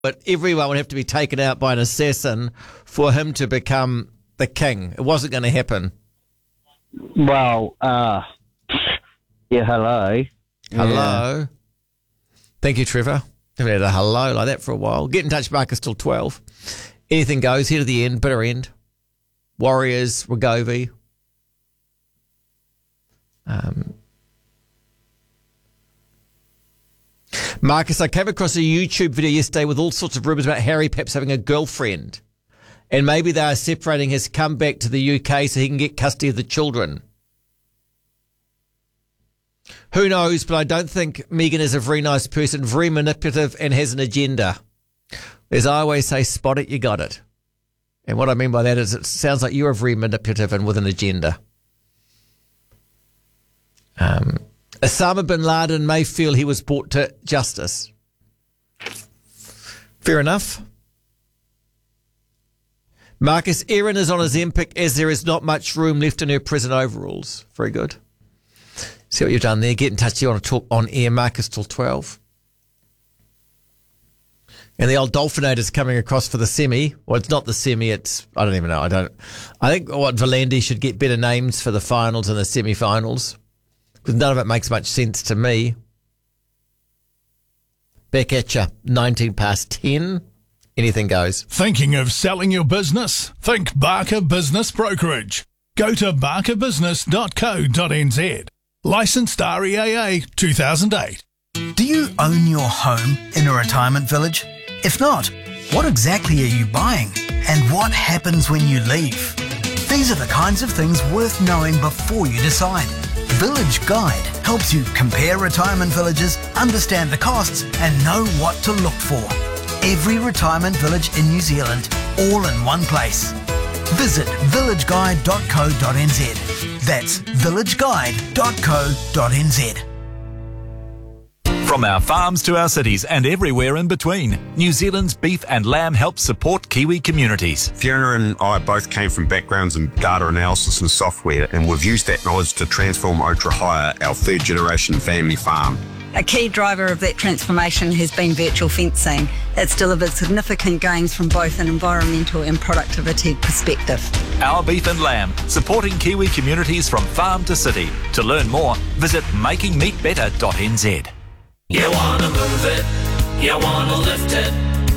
but everyone would have to be taken out by an assassin for him to become the king. It wasn't going to happen. Well, yeah, hello. Hello. Yeah. Thank you, Trevor. Haven't had a hello like that for a while. Get in touch, Marcus, till 12. Anything goes, here to the end, bitter end. Warriors, Wagovi. Marcus, I came across a YouTube video yesterday with all sorts of rumours about Harry perhaps having a girlfriend. And maybe they are separating his comeback to the UK so he can get custody of the children. Who knows, but I don't think Meghan is a very nice person, very manipulative and has an agenda. As I always say, spot it, you got it. And what I mean by that is it sounds like you're very manipulative and with an agenda. Osama bin Laden may feel he was brought to justice. Fair enough. Marcus, Erin is on his Zempic as there is not much room left in her prison overalls. Very good. See what you've done there. Get in touch. You want to talk on air, Marcus, till 12. And the old Dolphinator's coming across for the semi. Well, it's not the semi. It's, I don't even know. I think Volandi should get better names for the finals and the semi-finals, because none of it makes much sense to me. Back at you, 19 past 10. Anything goes. Thinking of selling your business? Think Barker Business Brokerage. Go to barkerbusiness.co.nz. Licensed REAA 2008. Do you own your home in a retirement village? If not, what exactly are you buying? And what happens when you leave? These are the kinds of things worth knowing before you decide. Village Guide helps you compare retirement villages, understand the costs, and know what to look for. Every retirement village in New Zealand, all in one place. Visit villageguide.co.nz. That's villageguide.co.nz. From our farms to our cities and everywhere in between, New Zealand's Beef and Lamb helps support Kiwi communities. Fiona and I both came from backgrounds in data analysis and software, and we've used that knowledge to transform Otra Hire, our third generation family farm. A key driver of that transformation has been virtual fencing. It's delivered significant gains from both an environmental and productivity perspective. Our Beef and Lamb, supporting Kiwi communities from farm to city. To learn more, visit makingmeatbetter.nz. You wanna move it, you wanna lift it.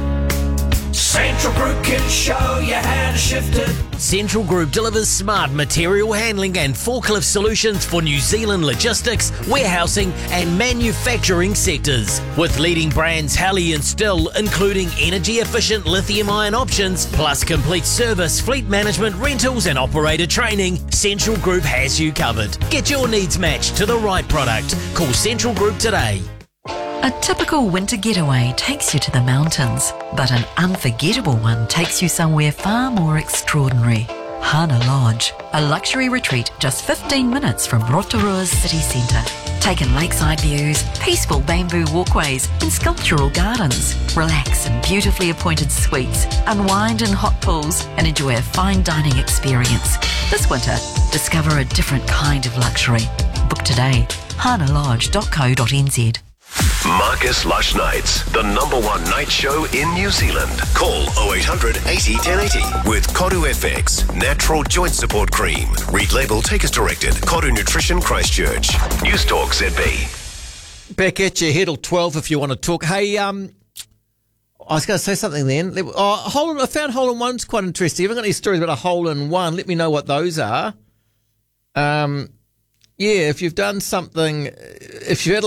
Central Group can show you how to shift it. Central Group delivers smart material handling and forklift solutions for New Zealand logistics, warehousing and manufacturing sectors. With leading brands Halley and Still, including energy-efficient lithium-ion options, plus complete service, fleet management, rentals and operator training, Central Group has you covered. Get your needs matched to the right product. Call Central Group today. A typical winter getaway takes you to the mountains, but an unforgettable one takes you somewhere far more extraordinary. Hana Lodge, a luxury retreat just 15 minutes from Rotorua's city centre. Take in lakeside views, peaceful bamboo walkways and sculptural gardens. Relax in beautifully appointed suites, unwind in hot pools and enjoy a fine dining experience. This winter, discover a different kind of luxury. Book today, hanalodge.co.nz. Marcus Lush Nights, the #1 night show in New Zealand. Call 0800 80 1080 with Koru FX, natural joint support cream. Read label, take as directed. Koru Nutrition Christchurch. News Talk ZB. Back at you, here till 12 if you want to talk. Hey, I was going to say something then. I found hole-in-ones quite interesting. If you've got any stories about a hole-in-one, let me know what those are. Yeah, if you've done something, if you had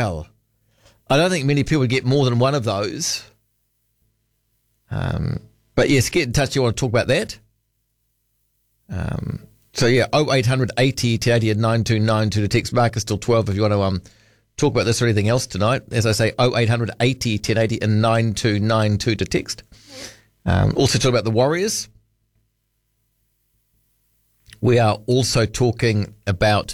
I don't think many people would get more than one of those. But yes, get in touch if you want to talk about that. So yeah, 0800 80 1080 and 9292 to text Marcus till 12 if you want to talk about this or anything else tonight. As I say, 0800 80 1080 and 9292 to text. Also talk about the Warriors. We are also talking about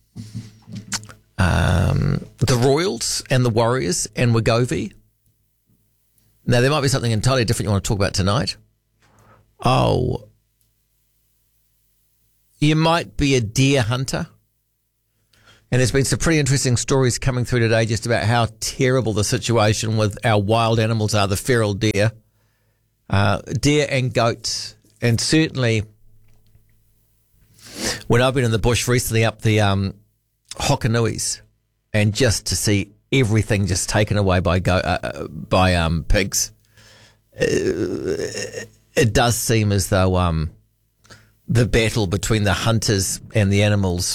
the Royals and the Warriors and Wagovi. Now, there might be something entirely different you want to talk about tonight. Oh, you might be a deer hunter. And there's been some pretty interesting stories coming through today just about how terrible the situation with our wild animals are, the feral deer, deer and goats. And certainly when I've been in the bush recently up the Hokanuis, and just to see everything just taken away by pigs, it does seem as though the battle between the hunters and the animals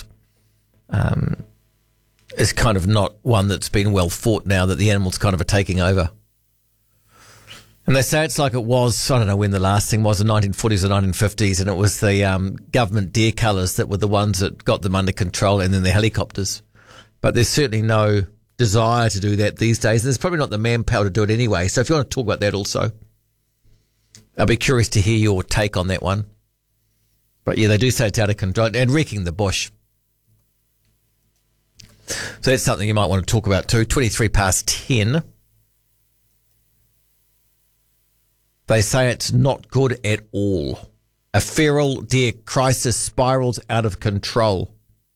is kind of not one that's been well fought now that the animals kind of are taking over. And they say it's like it was, I don't know when the last thing was, the 1940s or 1950s, and it was the government deer colours that were the ones that got them under control, and then the helicopters. But there's certainly no desire to do that these days, and there's probably not the manpower to do it anyway. So if you want to talk about that also, I'll be curious to hear your take on that one. But yeah, they do say it's out of control and wrecking the bush. So that's something you might want to talk about too. 10:23. They say it's not good at all. A feral deer crisis spirals out of control.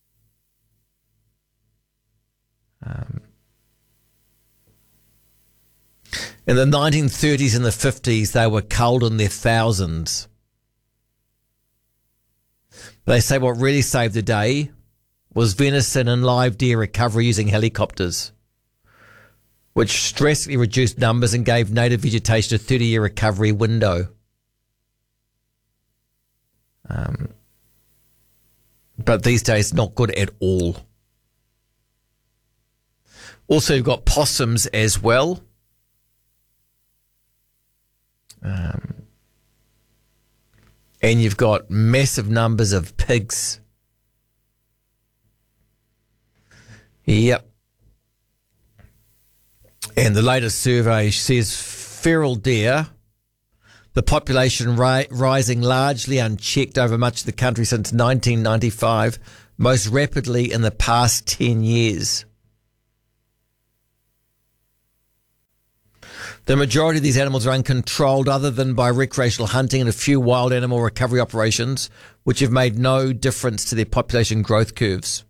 In the 1930s and the 50s, they were culled in their thousands. They say what really saved the day was venison and live deer recovery using helicopters, which drastically reduced numbers and gave native vegetation a 30-year recovery window. But these days, not good at all. Also, you've got possums as well. And you've got massive numbers of pigs. Yep. And the latest survey says feral deer, the population rising largely unchecked over much of the country since 1995, most rapidly in the past 10 years. The majority of these animals are uncontrolled other than by recreational hunting and a few wild animal recovery operations, which have made no difference to their population growth curves.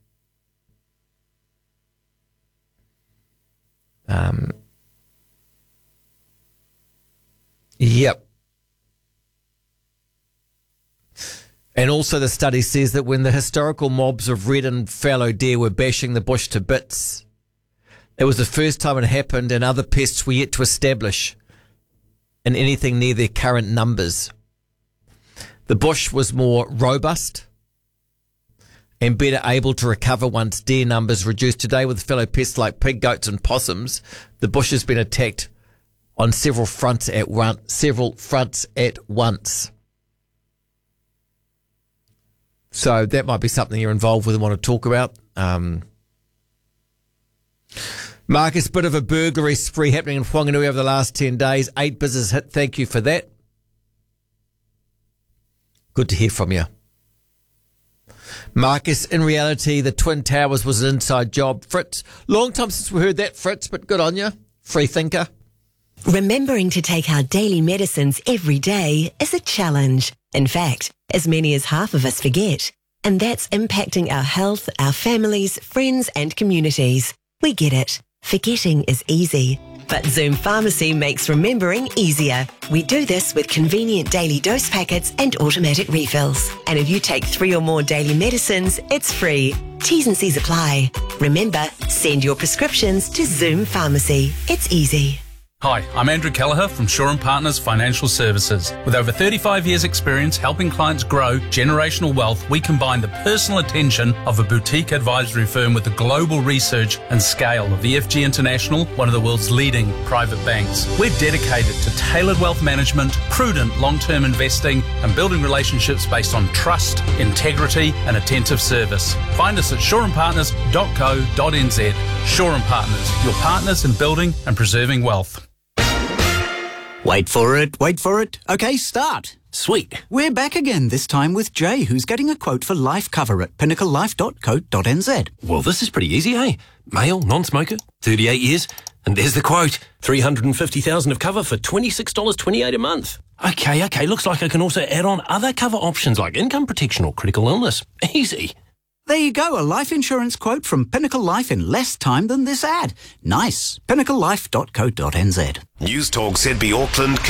Yep. And also the study says that when the historical mobs of red and fallow deer were bashing the bush to bits, it was the first time it happened, and other pests were yet to establish in anything near their current numbers. The bush was more robust and better able to recover once deer numbers reduced. Today, with fellow pests like pig, goats and possums, the bush has been attacked on several fronts at once. So that might be something you're involved with and want to talk about. Marcus, bit of a burglary spree happening in Whanganui over the last 10 days. 8 businesses hit. Thank you for that. Good to hear from you. Marcus, in reality, the Twin Towers was an inside job. Fritz, long time since we heard that, Fritz, but good on you. Free thinker. Remembering to take our daily medicines every day is a challenge. In fact, as many as half of us forget. And that's impacting our health, our families, friends and communities. We get it. Forgetting is easy. But Zoom Pharmacy makes remembering easier. We do this with convenient daily dose packets and automatic refills. And if you take 3 or more daily medicines, it's free. T's and C's apply. Remember, send your prescriptions to Zoom Pharmacy. It's easy. Hi, I'm Andrew Kelleher from Shaw & Partners Financial Services. With over 35 years' experience helping clients grow generational wealth, we combine the personal attention of a boutique advisory firm with the global research and scale of the FG International, one of the world's leading private banks. We're dedicated to tailored wealth management, prudent long-term investing, and building relationships based on trust, integrity, and attentive service. Find us at shawandpartners.co.nz. Shaw & Partners, your partners in building and preserving wealth. Wait for it. Okay, start. Sweet. We're back again, this time with Jay, who's getting a quote for life cover at pinnaclelife.co.nz. Well, this is pretty easy, eh? Male, non-smoker, 38 years, and there's the quote. $350,000 of cover for $26.28 a month. Okay, looks like I can also add on other cover options like income protection or critical illness. Easy. There you go, a life insurance quote from Pinnacle Life in less time than this ad. Nice. PinnacleLife.co.nz. News Talk ZB Auckland